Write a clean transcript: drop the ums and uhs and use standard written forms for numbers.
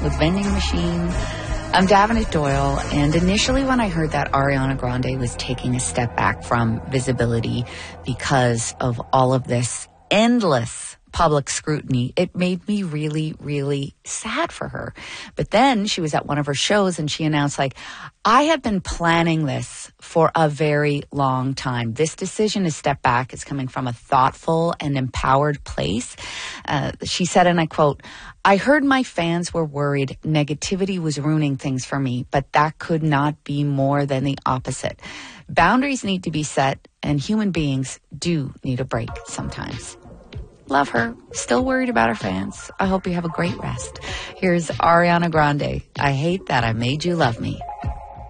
with vending machines. I'm Davenant Doyle, and initially when I heard that Ariana Grande was taking a step back from visibility because of all of this endless public scrutiny, it made me really, really sad for her. But then she was at one of her shows and she announced, like, I have been planning this for a very long time. This decision to step back is coming from a thoughtful and empowered place. She said, and I quote, I heard my fans were worried negativity was ruining things for me, but that could not be more than the opposite. Boundaries need to be set, and human beings do need a break sometimes. Love her. Still worried about her fans. I hope you have a great rest. Here's Ariana Grande. I hate that I made you love me.